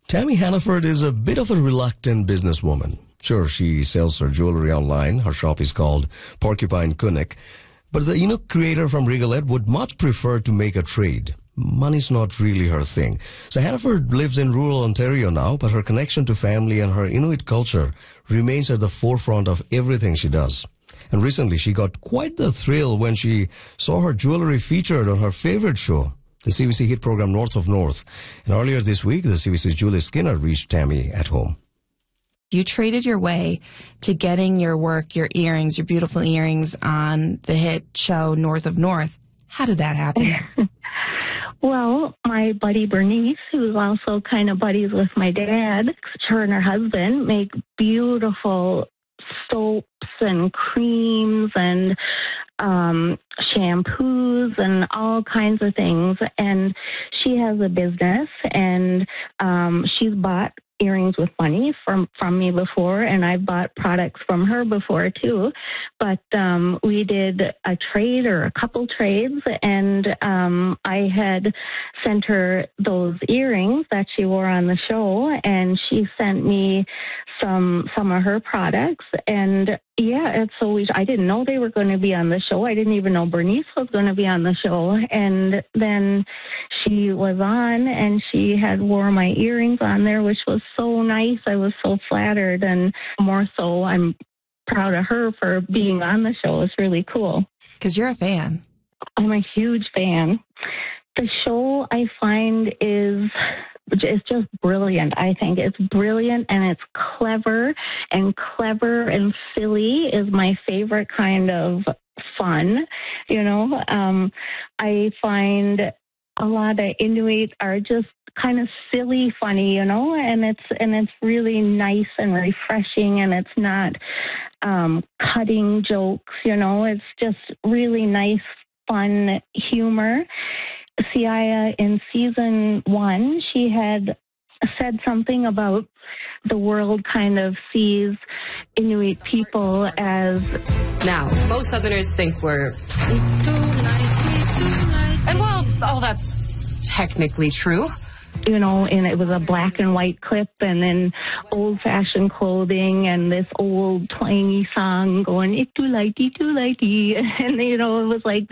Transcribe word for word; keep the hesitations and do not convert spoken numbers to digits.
Tammy Hannaford is a bit of a reluctant businesswoman. Sure, she sells her jewelry online. Her shop is called Porcupine Kunuk. But the Inuk creator from Rigolet would much prefer to make a trade. Money's not really her thing. So Hannaford lives in rural Ontario now, but her connection to family and her Inuit culture remains at the forefront of everything she does. And recently she got quite the thrill when she saw her jewelry featured on her favorite show, the C B C hit program North of North. And earlier this week, the C B C's Julie Skinner reached Tammy at home. You traded your way to getting your work, your earrings, your beautiful earrings on the hit show North of North. How did that happen? Well, my buddy Bernice, who's also kind of buddies with my dad, her and her husband make beautiful soaps and creams and um, shampoos and all kinds of things. And she has a business, and um, she's bought earrings with money from from me before, and I've bought products from her before too. But um, we did a trade or a couple trades, and um, I had sent her those earrings that she wore on the show, and she sent me some some of her products. And yeah, and so we, I didn't know they were going to be on the show. I didn't even know Bernice was going to be on the show. And then she was on, and she had wore my earrings on there, which was so nice. I was so flattered, and more so, I'm proud of her for being on the show. It's really cool. Because you're a fan. I'm a huge fan. The show, I find, is it's just brilliant. I think it's brilliant, and it's clever, and clever and silly is my favorite kind of fun. You know, um, I find a lot of Inuit are just kind of silly funny, you know, and it's and it's really nice and refreshing, and it's not um, cutting jokes, you know. It's just really nice, fun humor. Siaya, in season one, she had said something about the world kind of sees Inuit people as... Now, most Southerners think we're... And well, all that's technically true. You know, and it was a black and white clip, and then old-fashioned clothing, and this old twangy song going, "Itu lighty, tu lighty," and, you know, it was like